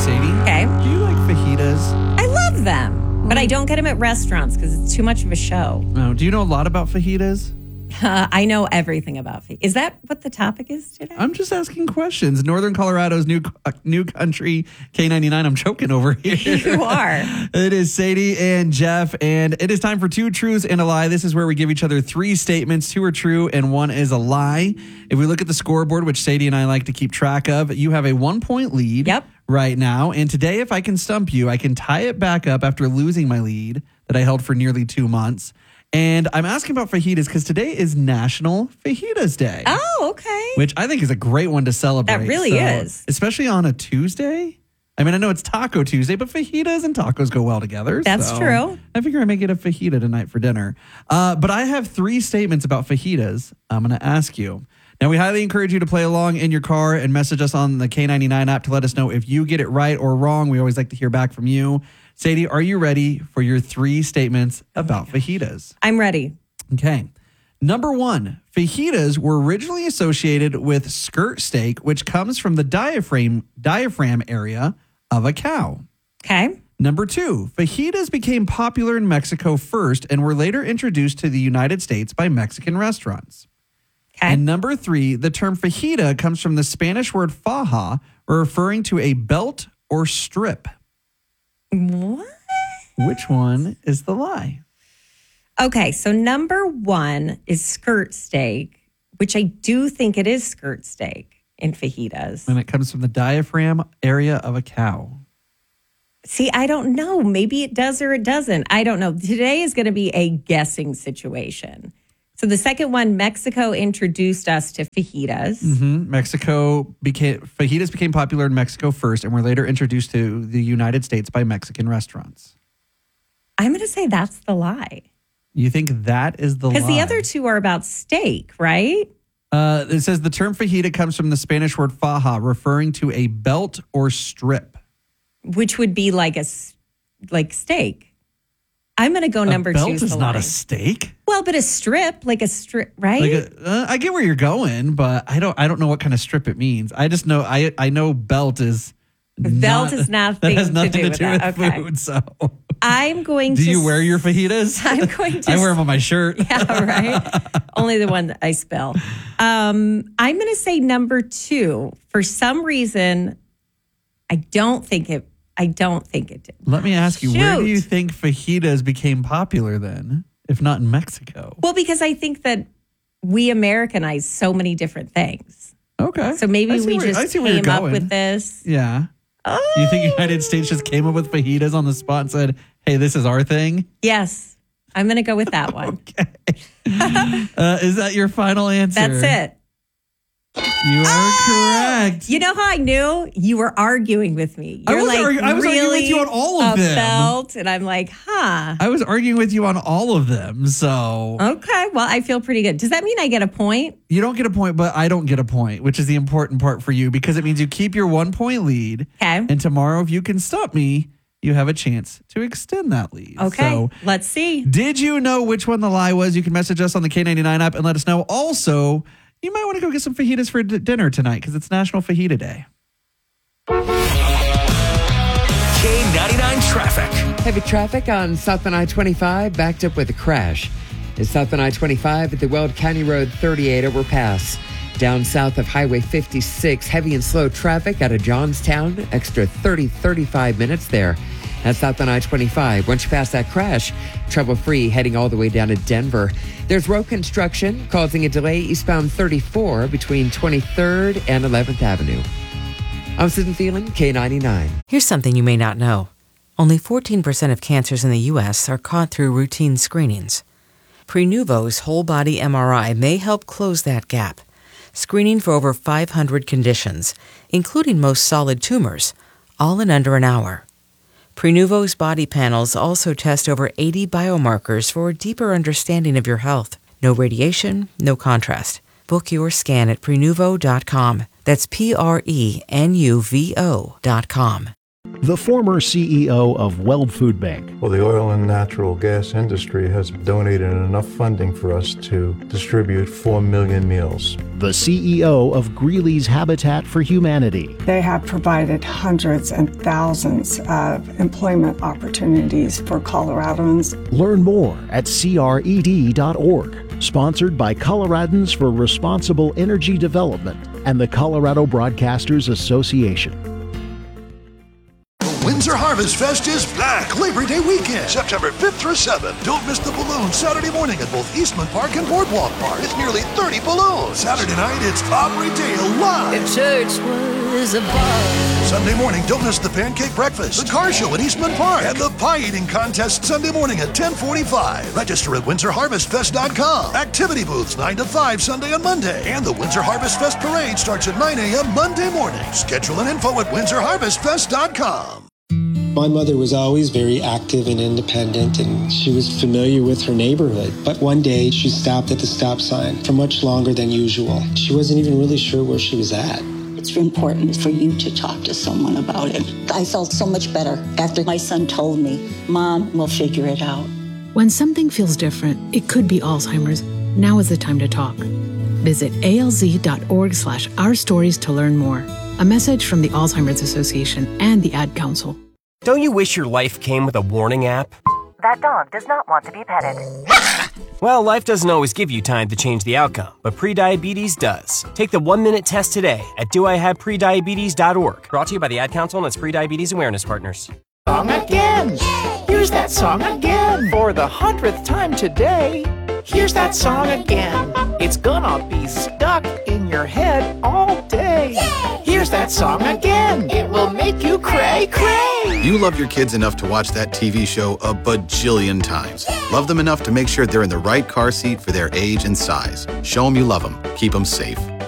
Sadie. Okay. Do you like fajitas? I love them, but I don't get them at restaurants because it's too much of a show. No. Do you know a lot about fajitas? I know everything about fajitas. Is that what the topic is today? I'm just asking questions. Northern Colorado's new country K99. I'm choking over here. You are. It is Sadie and Jeff, and it is time for Two Truths and a Lie. This is where we give each other three statements. Two are true and one is a lie. If we look at the scoreboard, which Sadie and I like to keep track of, you have a 1-point lead right now. And today, if I can stump you, I can tie it back up after losing my lead that I held for nearly 2 months. And I'm asking about fajitas because today is National Fajitas Day. Oh, okay. Which I think is a great one to celebrate. That really is. Especially on a Tuesday. I mean, I know it's Taco Tuesday, but fajitas and tacos go well together. That's true. I figure I may get a fajita tonight for dinner. But I have three statements about fajitas I'm going to ask you. Now, we highly encourage you to play along in your car and message us on the K99 app to let us know if you get it right or wrong. We always like to hear back from you. Sadie, are you ready for your three statements about fajitas? I'm ready. Okay. Number one, fajitas were originally associated with skirt steak, which comes from the diaphragm area of a cow. Okay. Number two, fajitas became popular in Mexico first and were later introduced to the United States by Mexican restaurants. Okay. And number three, the term fajita comes from the Spanish word faja, referring to a belt or strip. What? Which one is the lie? Okay, so number one is skirt steak, which I do think it is skirt steak in fajitas. And it comes from the diaphragm area of a cow. See, I don't know. Maybe it does or it doesn't. I don't know. Today is going to be a guessing situation. So the second one, Mexico introduced us to fajitas. Mm-hmm. Fajitas became popular in Mexico first and were later introduced to the United States by Mexican restaurants. I'm going to say that's the lie. You think that is the lie? Because the other two are about steak, right? It says the term fajita comes from the Spanish word faja, referring to a belt or strip. Which would be like steak. I'm going to go number two. A belt is not a steak. Well, but a strip, right? I get where you're going, but I don't know what kind of strip it means. I just know I know belt is is nothing. That has nothing to do with okay. food. So I'm going to. Do you wear your fajitas? I'm going to. I wear them on my shirt. Yeah, right. Only the one that I spill. I'm going to say number two. For some reason, I don't think it did. Let me ask you, Shoot. where do you think fajitas became popular then, if not in Mexico? Well, because I think that we Americanize so many different things. Okay. So maybe we just came up with this. Yeah. Oh. You think United States just came up with fajitas on the spot and said, hey, this is our thing? Yes. I'm going to go with that one. Okay. Is that your final answer? That's it. You are correct. You know how I knew? You were arguing with me. I was arguing with you on all of them. Belt, and I'm like, I was arguing with you on all of them, so. Okay, well, I feel pretty good. Does that mean I get a point? You don't get a point, but I don't get a point, which is the important part for you because it means you keep your 1-point lead. Okay. And tomorrow, if you can stop me, you have a chance to extend that lead. Okay, so, let's see. Did you know which one the lie was? You can message us on the K99 app and let us know. Also, you might want to go get some fajitas for dinner tonight because it's National Fajita Day. K99 traffic. Heavy traffic on Southbound I-25 backed up with a crash. It's Southbound I-25 at the Weld County Road 38 overpass. Down south of Highway 56, heavy and slow traffic out of Johnstown. Extra 35 minutes there. That's Southbound I-25. Once you pass that crash, trouble-free heading all the way down to Denver. There's road construction causing a delay eastbound 34 between 23rd and 11th Avenue. I'm Susan Thielen, K99. Here's something you may not know. Only 14% of cancers in the U.S. are caught through routine screenings. Prenuvo's whole-body MRI may help close that gap, screening for over 500 conditions, including most solid tumors, all in under an hour. Prenuvo's body panels also test over 80 biomarkers for a deeper understanding of your health. No radiation, no contrast. Book your scan at Prenuvo.com. That's Prenuvo.com. the former CEO of Weld Food Bank. Well, the oil and natural gas industry has donated enough funding for us to distribute 4 million meals. The CEO of Greeley's Habitat for Humanity. They have provided hundreds and thousands of employment opportunities for Coloradans. Learn more at cred.org. Sponsored by Coloradans for Responsible Energy Development and the Colorado Broadcasters Association. Windsor Harvest Fest is back Labor Day weekend, September 5th through 7th. Don't miss the balloons Saturday morning at both Eastman Park and Boardwalk Park. It's nearly 30 balloons. Saturday night, it's Aubrey Dale live. If church was a bar. Sunday morning, don't miss the pancake breakfast, the car show at Eastman Park, and the pie eating contest Sunday morning at 10:45. Register at WindsorHarvestFest.com. Activity booths 9 to 5 Sunday and Monday. And the Windsor Harvest Fest parade starts at 9 a.m. Monday morning. Schedule and info at WindsorHarvestFest.com. My mother was always very active and independent, and she was familiar with her neighborhood. But one day, she stopped at the stop sign for much longer than usual. She wasn't even really sure where she was at. It's important for you to talk to someone about it. I felt so much better after my son told me, Mom, we'll figure it out. When something feels different, it could be Alzheimer's. Now is the time to talk. Visit alz.org/ourstories to learn more. A message from the Alzheimer's Association and the Ad Council. Don't you wish your life came with a warning app? That dog does not want to be petted. Well, life doesn't always give you time to change the outcome, but prediabetes does. Take the 1-minute test today at doihaveprediabetes.org. Brought to you by the Ad Council and its Prediabetes Awareness Partners. Song again. Here's that song again. For the 100th time today. Here's that song again. It's gonna be stuck in your head all day. Here's that song again. It will make you cray, cray. You love your kids enough to watch that TV show a bajillion times. Love them enough to make sure they're in the right car seat for their age and size. Show them you love them. Keep them safe.